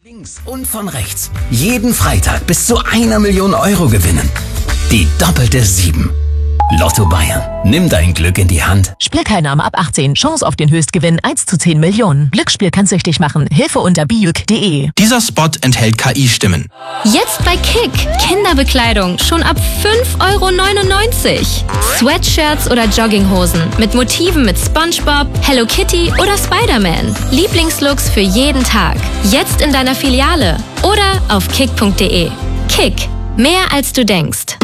Links und von rechts. Jeden Freitag bis zu 1 Million Euro gewinnen. Die doppelte 7. Lotto Bayern. Nimm dein Glück in die Hand. Spielteilnahme ab 18. Chance auf den Höchstgewinn 1 zu 10 Millionen. Glücksspiel kann süchtig machen. Hilfe unter bijuk.de. Dieser Spot enthält KI-Stimmen. Jetzt bei Kick. Kinderbekleidung schon ab 5,99 €. Sweatshirts oder Jogginghosen mit Motiven mit SpongeBob, Hello Kitty oder Spider-Man. Lieblingslooks für jeden Tag. Jetzt in deiner Filiale oder auf kick.de. Kick. Mehr als du denkst.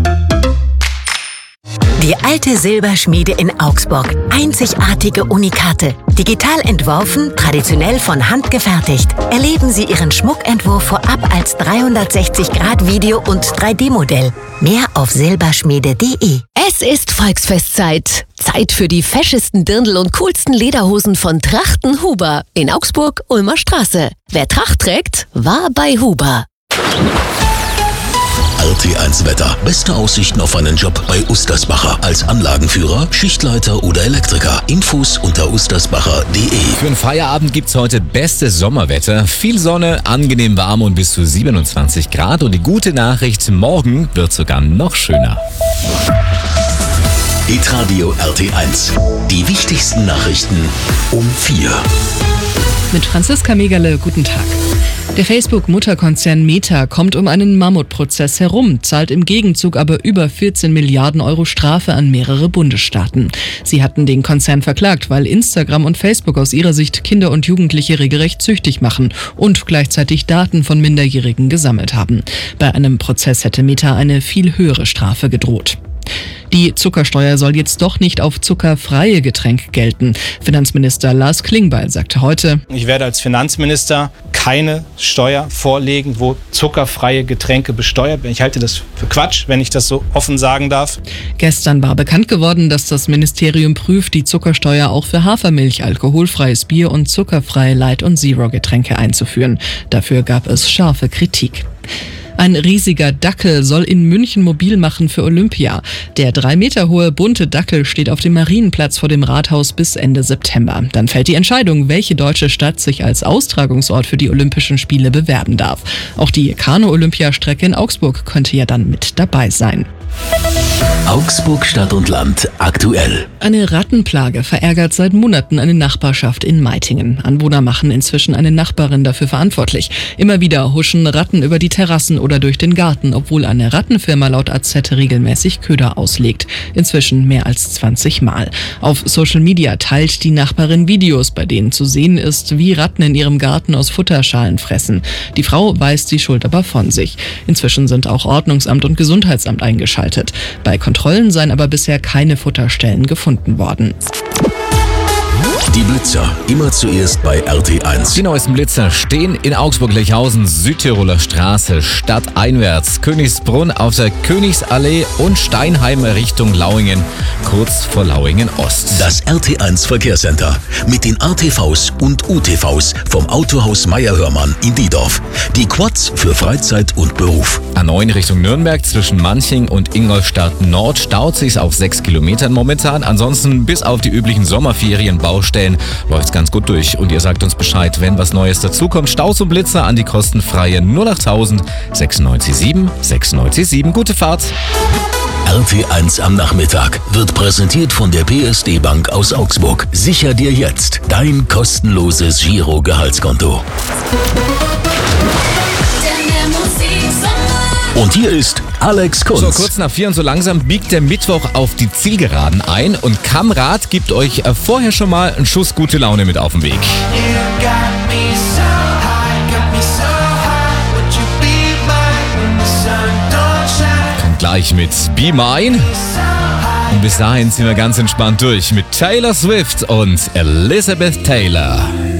Die alte Silberschmiede in Augsburg. Einzigartige Unikate. Digital entworfen, traditionell von Hand gefertigt. Erleben Sie Ihren Schmuckentwurf vorab als 360-Grad-Video- und 3D-Modell. Mehr auf silberschmiede.de. Es ist Volksfestzeit. Zeit für die feschesten Dirndl und coolsten Lederhosen von Trachten Huber in Augsburg, Ulmer Straße. Wer Tracht trägt, war bei Huber. RT1 Wetter. Beste Aussichten auf einen Job bei Ustersbacher. Als Anlagenführer, Schichtleiter oder Elektriker. Infos unter ustersbacher.de. Für den Feierabend gibt's heute bestes Sommerwetter. Viel Sonne, angenehm warm und bis zu 27 Grad. Und die gute Nachricht, morgen wird sogar noch schöner. Hitradio RT1. Die wichtigsten Nachrichten um 4. Mit Franziska Megerle, guten Tag. Der Facebook-Mutterkonzern Meta kommt um einen Mammutprozess herum, zahlt im Gegenzug aber über 14 Milliarden Euro Strafe an mehrere Bundesstaaten. Sie hatten den Konzern verklagt, weil Instagram und Facebook aus ihrer Sicht Kinder und Jugendliche regelrecht süchtig machen und gleichzeitig Daten von Minderjährigen gesammelt haben. Bei einem Prozess hätte Meta eine viel höhere Strafe gedroht. Die Zuckersteuer soll jetzt doch nicht auf zuckerfreie Getränke gelten. Finanzminister Lars Klingbeil sagte heute: Ich werde als Finanzminister keine Steuer vorlegen, wo zuckerfreie Getränke besteuert werden. Ich halte das für Quatsch, wenn ich das so offen sagen darf. Gestern war bekannt geworden, dass das Ministerium prüft, die Zuckersteuer auch für Hafermilch, alkoholfreies Bier und zuckerfreie Light- und Zero-Getränke einzuführen. Dafür gab es scharfe Kritik. Ein riesiger Dackel soll in München mobil machen für Olympia. Der 3 Meter hohe bunte Dackel steht auf dem Marienplatz vor dem Rathaus bis Ende September. Dann fällt die Entscheidung, welche deutsche Stadt sich als Austragungsort für die Olympischen Spiele bewerben darf. Auch die Kanu-Olympiastrecke in Augsburg könnte ja dann mit dabei sein. Augsburg Stadt und Land aktuell. Eine Rattenplage verärgert seit Monaten eine Nachbarschaft in Meitingen. Anwohner machen inzwischen eine Nachbarin dafür verantwortlich. Immer wieder huschen Ratten über die Terrassen oder durch den Garten, obwohl eine Rattenfirma laut AZ regelmäßig Köder auslegt. Inzwischen mehr als 20 Mal. Auf Social Media teilt die Nachbarin Videos, bei denen zu sehen ist, wie Ratten in ihrem Garten aus Futterschalen fressen. Die Frau weist die Schuld aber von sich. Inzwischen sind auch Ordnungsamt und Gesundheitsamt eingeschaltet. Bei Kontrollen seien aber bisher keine Futterstellen gefunden worden. Die Blitzer, immer zuerst bei RT1. Die neuesten Blitzer stehen in Augsburg-Lechhausen, Südtiroler Straße, stadteinwärts, Königsbrunn auf der Königsallee und Steinheim Richtung Lauingen, kurz vor Lauingen Ost. Das RT1 Verkehrscenter mit den ATVs und UTVs vom Autohaus Meier-Hörmann in Diedorf. Die Quads für Freizeit und Beruf. A9 Richtung Nürnberg zwischen Manching und Ingolstadt Nord staut sich auf 6 Kilometern momentan. Ansonsten bis auf die üblichen Sommerferienbaustellen läuft's ganz gut durch. Und ihr sagt uns Bescheid, wenn was Neues dazukommt. Staus und Blitzer an die kostenfreie 08000 967 697. Gute Fahrt! RT1 am Nachmittag wird präsentiert von der PSD Bank aus Augsburg. Sicher dir jetzt dein kostenloses Giro-Gehaltskonto. Und hier ist Alex Kunz. So, kurz nach 4 und so langsam biegt der Mittwoch auf die Zielgeraden ein und Kamrad gibt euch vorher schon mal einen Schuss gute Laune mit auf den Weg. Kommt gleich mit Be Mine. Und bis dahin sind wir ganz entspannt durch mit Taylor Swift und Elizabeth Taylor.